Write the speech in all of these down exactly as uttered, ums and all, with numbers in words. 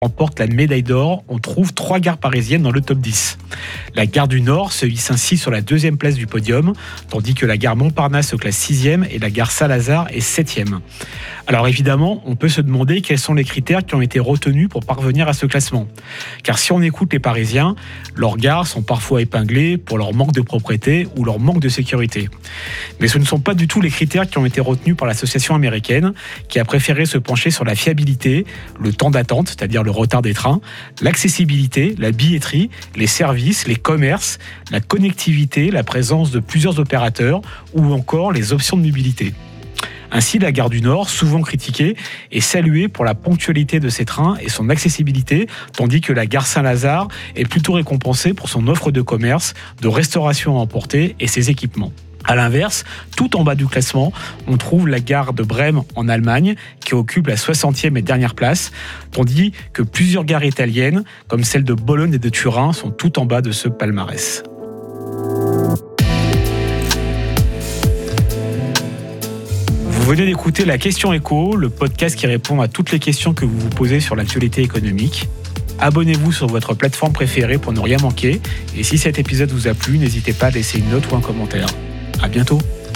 remporte la médaille d'or. On trouve trois gares parisiennes dans le top dix. La gare du Nord se hisse ainsi sur la deuxième place du podium, tandis que la gare Montparnasse se classe sixième et la gare Saint-Lazare est septième. Alors évidemment, on peut se demander quels sont les critères qui ont été retenus pour parvenir à ce classement. Car si on écoute les Parisiens, leurs gares sont parfois épinglées pour leur manque de propreté ou leur manque de sécurité. Mais ce ne sont pas du tout les critères qui ont été retenus par l'association américaine, qui a préféré se pencher sur la fiabilité, le temps d'attente, c'est-à-dire le retard des trains, l'accessibilité, la billetterie, les services, les commerces, la connectivité, la présence de plusieurs opérateurs ou encore les options de mobilité. Ainsi, la gare du Nord, souvent critiquée, est saluée pour la ponctualité de ses trains et son accessibilité, tandis que la gare Saint-Lazare est plutôt récompensée pour son offre de commerce, de restauration à emporter et ses équipements. A l'inverse, tout en bas du classement, on trouve la gare de Brême en Allemagne, qui occupe la soixantième et dernière place, tandis que plusieurs gares italiennes, comme celles de Bologne et de Turin, sont tout en bas de ce palmarès. Vous venez d'écouter La Question Éco, le podcast qui répond à toutes les questions que vous vous posez sur l'actualité économique. Abonnez-vous sur votre plateforme préférée pour ne rien manquer. Et si cet épisode vous a plu, n'hésitez pas à laisser une note ou un commentaire. À bientôt.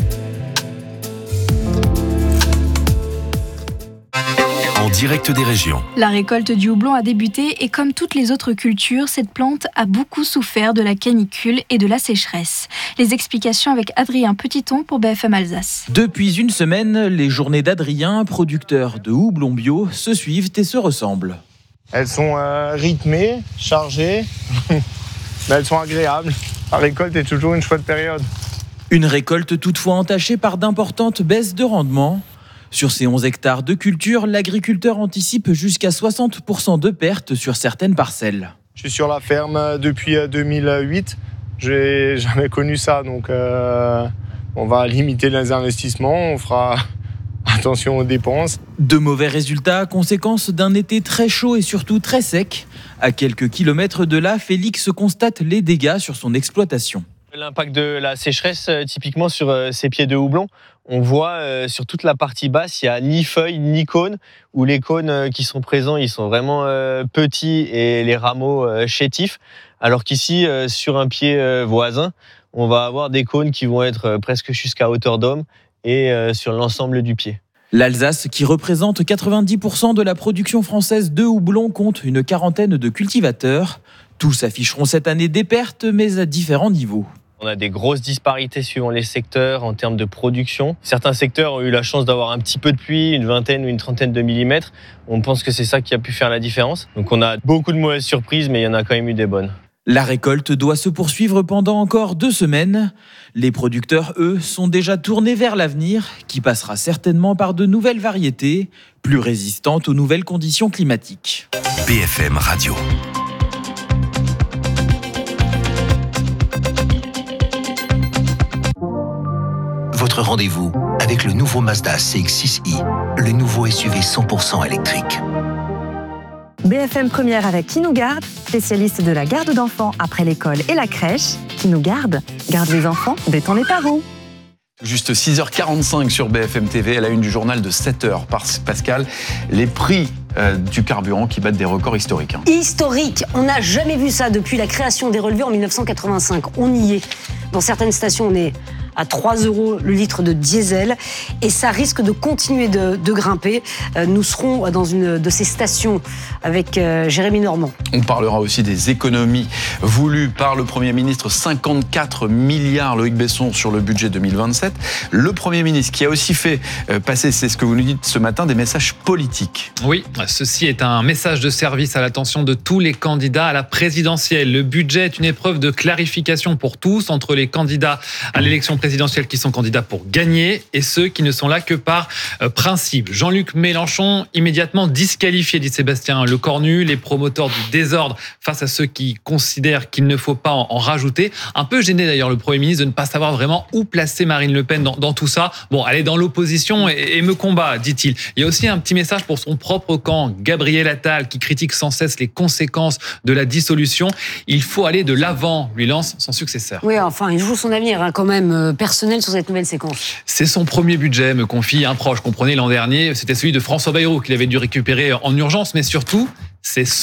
En direct des régions. La récolte du houblon a débuté et comme toutes les autres cultures, cette plante a beaucoup souffert de la canicule et de la sécheresse. Les explications avec Adrien Petiton pour B F M Alsace. Depuis une semaine, les journées d'Adrien, producteur de houblon bio, se suivent et se ressemblent. Elles sont euh, rythmées, chargées, mais elles sont agréables. La récolte est toujours une chouette période. Une récolte toutefois entachée par d'importantes baisses de rendement. Sur ces onze hectares de culture, l'agriculteur anticipe jusqu'à soixante pour cent de pertes sur certaines parcelles. Je suis sur la ferme depuis deux mille huit. J'ai jamais connu ça, donc euh, on va limiter les investissements, on fera attention aux dépenses. De mauvais résultats, conséquence d'un été très chaud et surtout très sec. À quelques kilomètres de là, Félix constate les dégâts sur son exploitation. L'impact de la sécheresse, typiquement sur ces pieds de houblon, on voit euh, sur toute la partie basse, il n'y a ni feuilles ni cônes, où les cônes euh, qui sont présents, ils sont vraiment euh, petits et les rameaux euh, chétifs, alors qu'ici, euh, sur un pied euh, voisin, on va avoir des cônes qui vont être euh, presque jusqu'à hauteur d'homme et euh, sur l'ensemble du pied. L'Alsace, qui représente quatre-vingt-dix pour cent de la production française de houblon, compte une quarantaine de cultivateurs. Tous afficheront cette année des pertes, mais à différents niveaux. On a des grosses disparités suivant les secteurs en termes de production. Certains secteurs ont eu la chance d'avoir un petit peu de pluie, une vingtaine ou une trentaine de millimètres. On pense que c'est ça qui a pu faire la différence. Donc on a beaucoup de mauvaises surprises, mais il y en a quand même eu des bonnes. La récolte doit se poursuivre pendant encore deux semaines. Les producteurs, eux, sont déjà tournés vers l'avenir, qui passera certainement par de nouvelles variétés, plus résistantes aux nouvelles conditions climatiques. B F M Radio. Votre rendez-vous avec le nouveau Mazda C X six i, le nouveau S U V cent pour cent électrique. B F M Première avec Qui nous garde, spécialiste de la garde d'enfants après l'école et la crèche. Qui nous garde, garde les enfants, détend les parents. Juste six heures quarante-cinq sur B F M T V, à la une du journal de sept heures. Pascal, les prix euh, du carburant qui battent des records historiques. Hein. Historique, on n'a jamais vu ça depuis la création des relevés en dix-neuf cent quatre-vingt-cinq. On y est. Dans certaines stations, on est à trois euros le litre de diesel et ça risque de continuer de, de grimper. Euh, nous serons dans une de ces stations avec euh, Jérémy Normand. On parlera aussi des économies voulues par le Premier ministre, cinquante-quatre milliards, Loïc Besson, sur le budget deux mille vingt-sept. Le Premier ministre qui a aussi fait passer, c'est ce que vous nous dites ce matin, des messages politiques. Oui, ceci est un message de service à l'attention de tous les candidats à la présidentielle. Le budget est une épreuve de clarification pour tous, entre les candidats à l'élection présidentielle qui sont candidats pour gagner et ceux qui ne sont là que par euh, principe. Jean-Luc Mélenchon, immédiatement disqualifié, dit Sébastien Lecornu, les promoteurs du désordre face à ceux qui considèrent qu'il ne faut pas en, en rajouter. Un peu gêné d'ailleurs le Premier ministre de ne pas savoir vraiment où placer Marine Le Pen dans, dans tout ça. Bon, elle est dans l'opposition et, et me combat, dit-il. Il y a aussi un petit message pour son propre camp, Gabriel Attal, qui critique sans cesse les conséquences de la dissolution. Il faut aller de l'avant, lui lance son successeur. Oui, enfin, il joue son avenir hein, quand même euh, personnel sur cette nouvelle séquence. C'est son premier budget, me confie un proche. Comprenez, l'an dernier, c'était celui de François Bayrou qu'il avait dû récupérer en urgence, mais surtout, c'est son